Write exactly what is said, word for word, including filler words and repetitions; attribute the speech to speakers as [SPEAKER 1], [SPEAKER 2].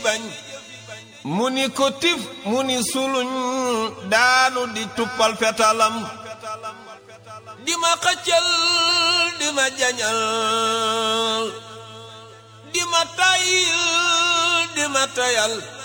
[SPEAKER 1] bañ mu ni ko tif mu ni suluñ daanu di tuppal fetalam di ma xëccal di ma jañal di ma tayil di ma tayal